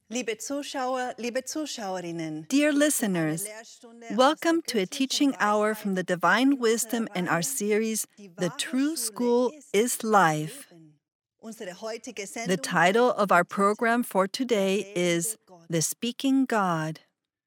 Liebe Zuschauer, liebe Zuschauerinnen, Dear listeners, welcome to a teaching hour from the Divine Wisdom in our series, The True School is Life. The title of our program for today is The Speaking God.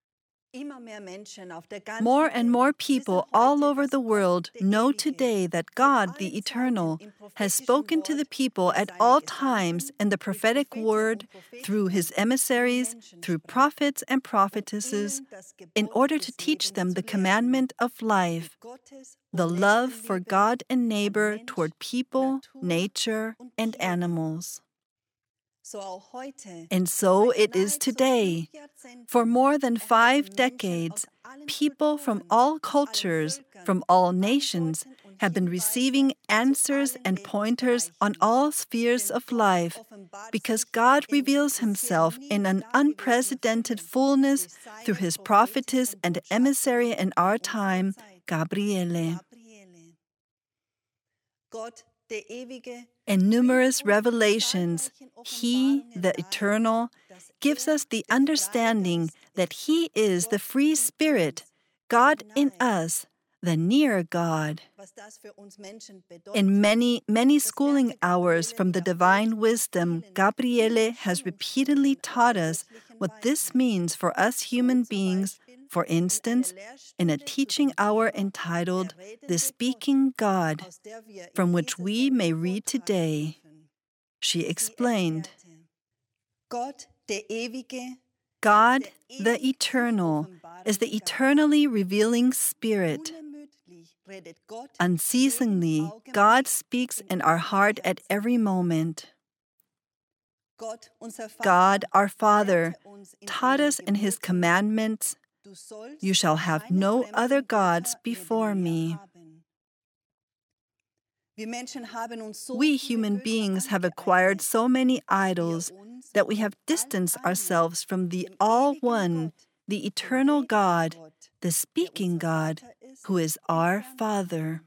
More and more people all over the world know today that God, the Eternal, has spoken to the people at all times in the prophetic word, through his emissaries, through prophets and prophetesses, in order to teach them the commandment of life, the love for God and neighbor toward people, nature, and animals. And so it is today. For more than 5 decades, people from all cultures, from all nations, have been receiving answers and pointers on all spheres of life, because God reveals himself in an unprecedented fullness through his prophetess and emissary in our time, Gabriele. In numerous revelations, He, the Eternal, gives us the understanding that He is the free Spirit, God in us, the near God. In many, many schooling hours from the Divine Wisdom, Gabriele has repeatedly taught us what this means for us human beings. For instance, in a teaching hour entitled The Speaking God, from which we may read today, she explained, God, the Eternal, is the eternally revealing Spirit. Unceasingly, God speaks in our heart at every moment. God, our Father, taught us in his commandments, "You shall have no other gods before me." We human beings have acquired so many idols that we have distanced ourselves from the All-One, the Eternal God, the Speaking God, who is our Father.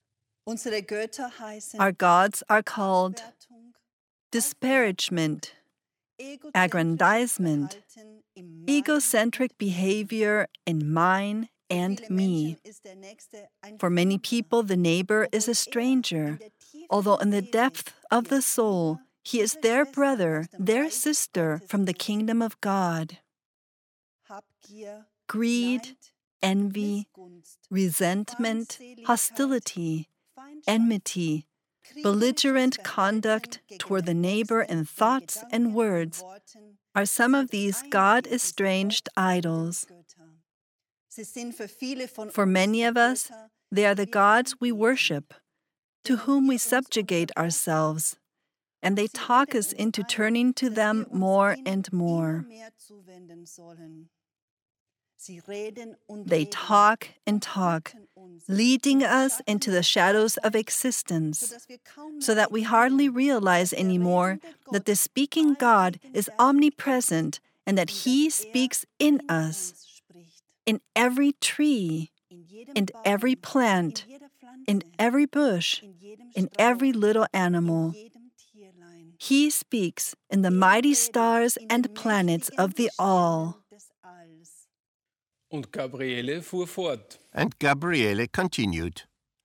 Our gods are called disparagement, aggrandizement, egocentric behavior in mine and me. For many people, the neighbor is a stranger, although in the depth of the soul, he is their brother, their sister from the kingdom of God. Greed, envy, resentment, hostility, enmity, belligerent conduct toward the neighbor in thoughts and words are some of these God-estranged idols. For many of us, they are the gods we worship, to whom we subjugate ourselves, and they talk us into turning to them more and more. They talk and talk, leading us into the shadows of existence, so that we hardly realize anymore that the speaking God is omnipresent and that he speaks in us, in every tree, in every plant, in every bush, in every little animal. He speaks in the mighty stars and planets of the All. Und Gabriele fuhr fort. And Gabriele continued,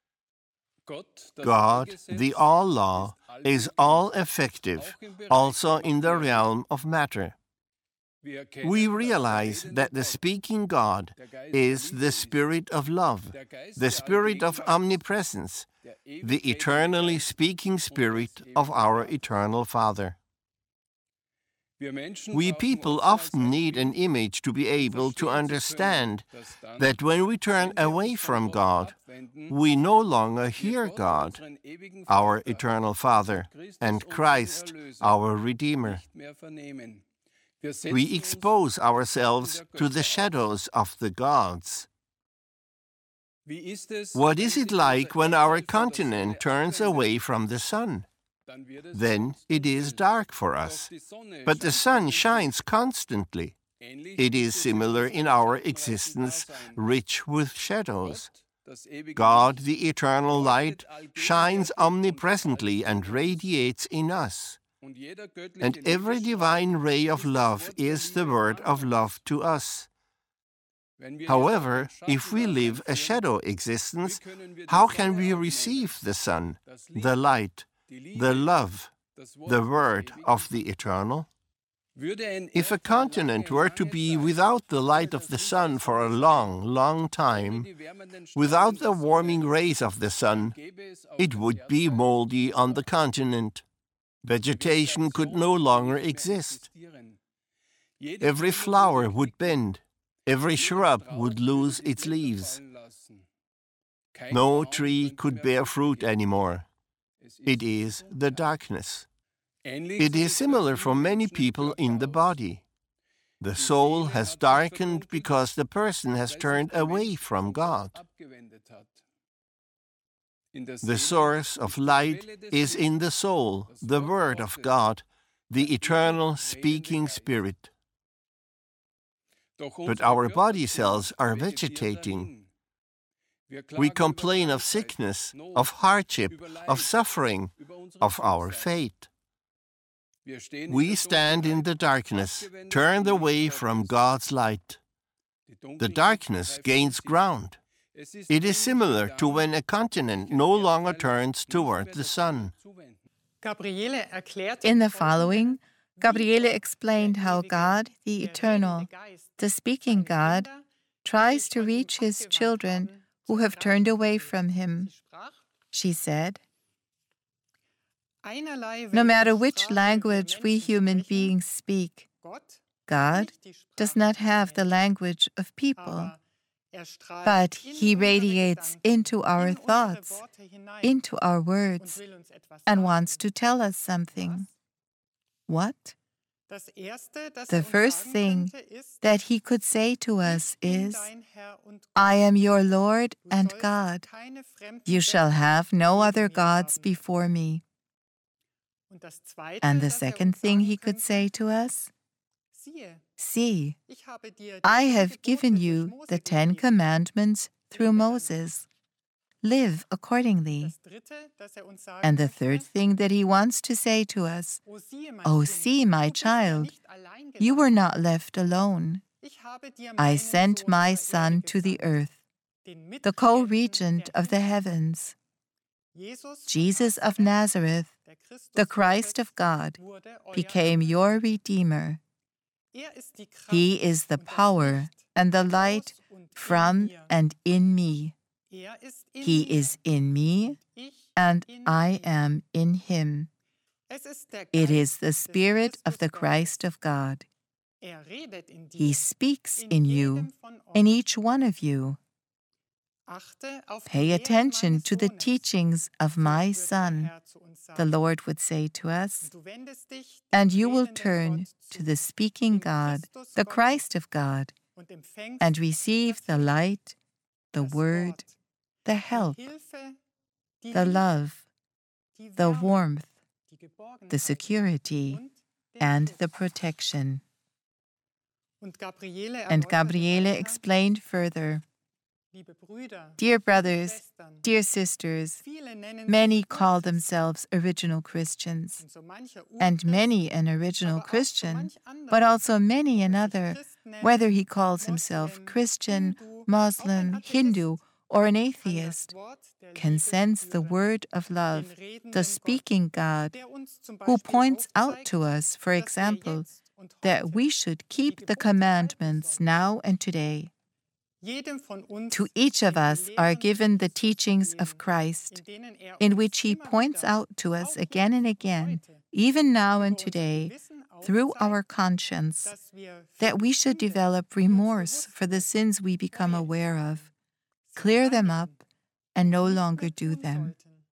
God, the All-Law, is all-effective, also in the realm of matter. We realize that the speaking God is the Spirit of love, the Spirit of omnipresence, the eternally speaking Spirit of our Eternal Father. We people often need an image to be able to understand that when we turn away from God, we no longer hear God, our Eternal Father, and Christ, our Redeemer. We expose ourselves to the shadows of the gods. What is it like when our continent turns away from the sun? Then it is dark for us. But the sun shines constantly. It is similar in our existence, rich with shadows. God, the eternal light, shines omnipresently and radiates in us. And every divine ray of love is the word of love to us. However, if we live a shadow existence, how can we receive the sun, the light, the love, the word of the eternal? If a continent were to be without the light of the sun for a long, long time, without the warming rays of the sun, it would be moldy on the continent. Vegetation could no longer exist. Every flower would bend. Every shrub would lose its leaves. No tree could bear fruit anymore. It is the darkness. It is similar for many people in the body. The soul has darkened because the person has turned away from God. The source of light is in the soul, the Word of God, the eternal speaking Spirit. But our body cells are vegetating. We complain of sickness, of hardship, of suffering, of our fate. We stand in the darkness, turned away from God's light. The darkness gains ground. It is similar to when a continent no longer turns toward the sun. In the following, Gabriele explained how God, the Eternal, the speaking God, tries to reach His children who have turned away from Him. She said, "No matter which language we human beings speak, God does not have the language of people, but He radiates into our thoughts, into our words, and wants to tell us something." What? The first thing that He could say to us is, "I am your Lord and God. You shall have no other gods before me." And the second thing He could say to us, "See, I have given you the 10 Commandments through Moses. Live accordingly." And the third thing that He wants to say to us, "Oh, see, my child, you were not left alone. I sent my Son to the earth, the co-regent of the heavens. Jesus of Nazareth, the Christ of God, became your Redeemer. He is the power and the light from and in me. He is in me, and I am in Him. It is the Spirit of the Christ of God. He speaks in you, in each one of you. Pay attention to the teachings of my Son," the Lord would say to us, "and you will turn to the speaking God, the Christ of God, and receive the light, the word, the help, the love, the warmth, the security, and the protection." And Gabriele explained further, "Dear brothers, dear sisters, many call themselves original Christians, and many an original Christian, but also many another, whether he calls himself Christian, Muslim, Hindu, or an atheist, can sense the word of love, the speaking God, who points out to us, for example, that we should keep the commandments now and today. To each of us are given the teachings of Christ, in which He points out to us again and again, even now and today, through our conscience, that we should develop remorse for the sins we become aware of, clear them up, and no longer do them.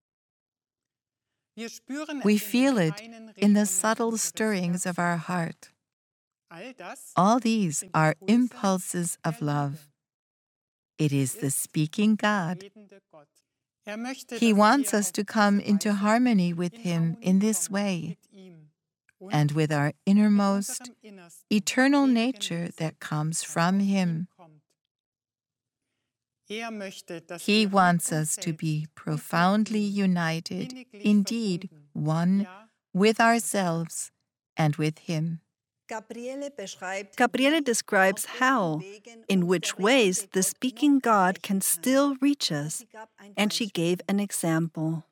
We feel it in the subtle stirrings of our heart. All these are impulses of love. It is the speaking God. He wants us to come into harmony with Him in this way, and with our innermost, eternal nature that comes from Him. He wants us to be profoundly united, indeed one with ourselves, and with Him. Gabriele describes how, in which ways the speaking God can still reach us, and she gave an example.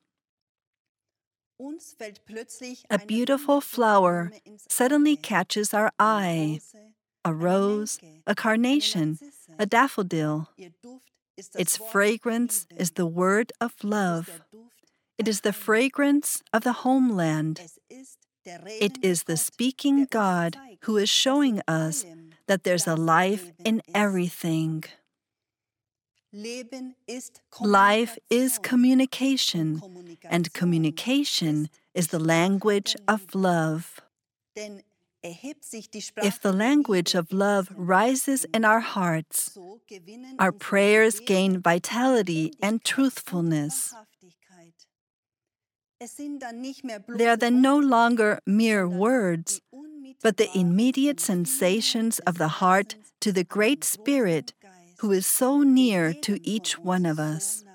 A beautiful flower suddenly catches our eye. A rose, a carnation, a daffodil. Its fragrance is the word of love. It is the fragrance of the homeland. It is the speaking God who is showing us that there's a life in everything. Life is communication, and communication is the language of love. If the language of love rises in our hearts, our prayers gain vitality and truthfulness. They are then no longer mere words, but the immediate sensations of the heart to the Great Spirit who is so near to each one of us.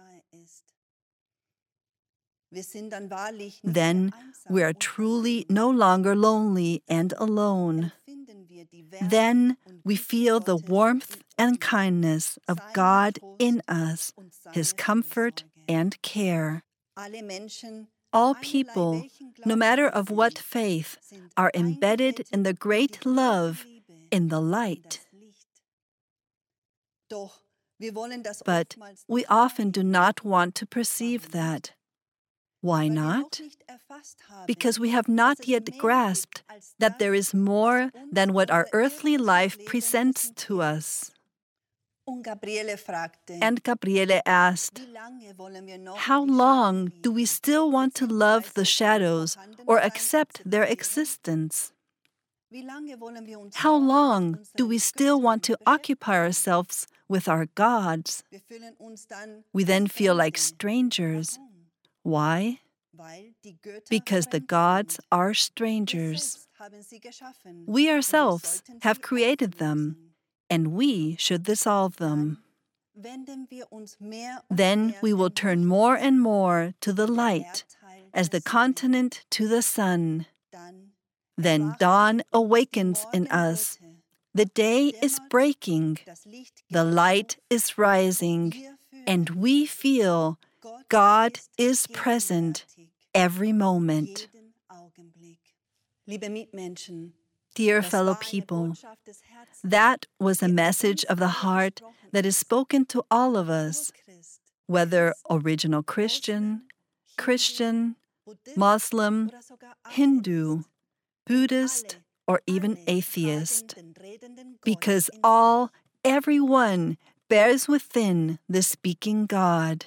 Then we are truly no longer lonely and alone. Then we feel the warmth and kindness of God in us, His comfort and care. All people, no matter of what faith, are embedded in the great love, in the light. But we often do not want to perceive that. Why not? Because we have not yet grasped that there is more than what our earthly life presents to us. And Gabriele asked, how long do we still want to love the shadows or accept their existence? How long do we still want to occupy ourselves with our gods? We then feel like strangers. Why? Because the gods are strangers. We ourselves have created them, and we should dissolve them. Then we will turn more and more to the light, as the continent to the sun. Then dawn awakens in us. The day is breaking, the light is rising, and we feel God is present every moment. Dear fellow people, that was a message of the heart that is spoken to all of us, whether original Christian, Muslim, Hindu, Buddhist, or even atheist, because everyone bears within the speaking God.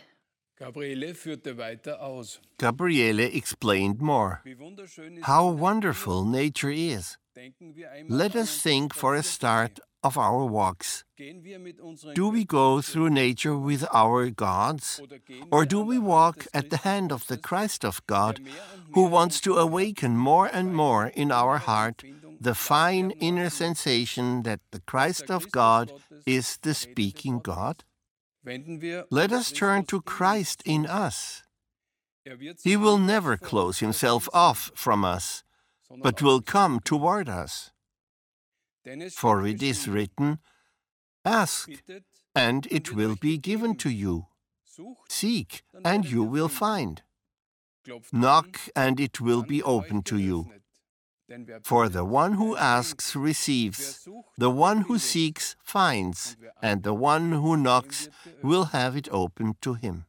Gabriele explained more. How wonderful nature is. Let us think for a start of our walks. Do we go through nature with our gods? Or do we walk at the hand of the Christ of God, who wants to awaken more and more in our heart the fine inner sensation that the Christ of God is the speaking God? Let us turn to Christ in us. He will never close himself off from us, but will come toward us. For it is written, ask, and it will be given to you. Seek, and you will find. Knock, and it will be opened to you. For the one who asks receives, the one who seeks finds, and the one who knocks will have it opened to him.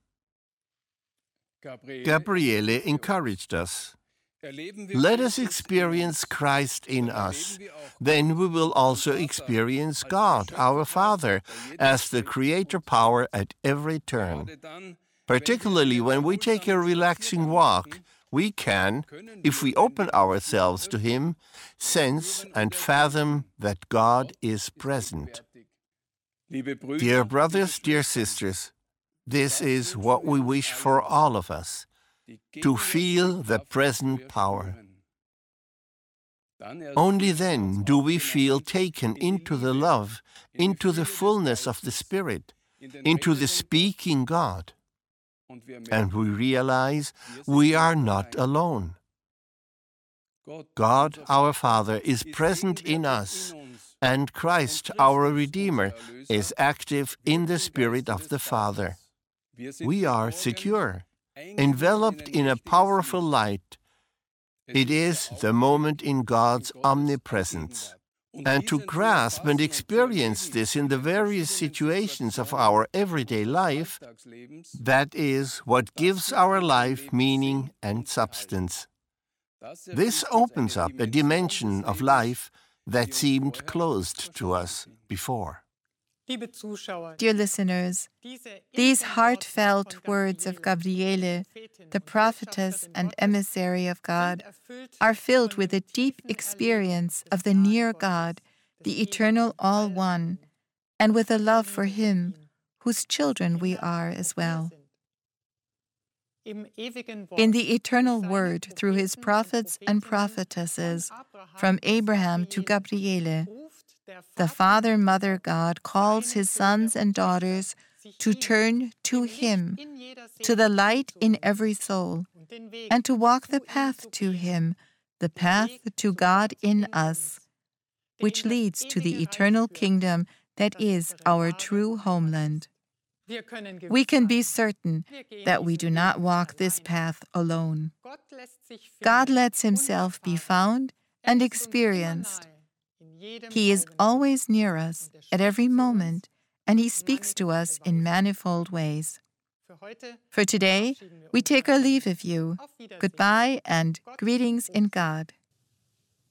Gabriele encouraged us. Let us experience Christ in us. Then we will also experience God, our Father, as the creator power at every turn. Particularly when we take a relaxing walk, we can, if we open ourselves to Him, sense and fathom that God is present. Dear brothers, dear sisters, this is what we wish for all of us, to feel the present power. Only then do we feel taken into the love, into the fullness of the Spirit, into the speaking God. And we realize we are not alone. God, our Father, is present in us, and Christ, our Redeemer, is active in the Spirit of the Father. We are secure, enveloped in a powerful light. It is the moment in God's omnipresence. And to grasp and experience this in the various situations of our everyday life, that is what gives our life meaning and substance. This opens up a dimension of life that seemed closed to us before. Dear listeners, these heartfelt words of Gabriele, the prophetess and emissary of God, are filled with a deep experience of the near God, the eternal All One, and with a love for Him, whose children we are as well. In the eternal Word, through His prophets and prophetesses, from Abraham to Gabriele, the Father, Mother God calls His sons and daughters to turn to Him, to the light in every soul, and to walk the path to Him, the path to God in us, which leads to the eternal kingdom that is our true homeland. We can be certain that we do not walk this path alone. God lets Himself be found and experienced. He is always near us at every moment, and He speaks to us in manifold ways. For today, we take our leave of you. Goodbye and greetings in God.